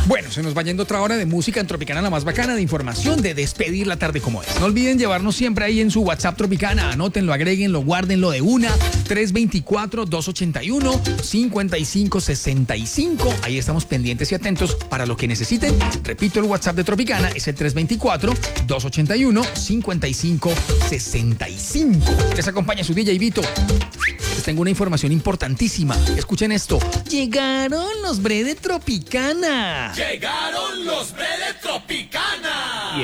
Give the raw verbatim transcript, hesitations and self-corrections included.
Bueno, se nos va yendo otra hora de música en Tropicana, la más bacana, de información, de despedir la tarde como es. No olviden llevarnos siempre ahí en su WhatsApp Tropicana. Anótenlo, agréguenlo, guárdenlo de una. tres dos cuatro, dos ocho uno, cinco cinco seis cinco. Ahí estamos pendientes y atentos para lo que necesiten. Repito, el WhatsApp de Tropicana es el tres dos cuatro, dos ocho uno, cinco cinco seis cinco. Les acompaña su D J Vito. Les tengo una información importantísima. Escuchen esto. Llegaron los bre de Tropicana. Llegaron los bre de Tropicana. Y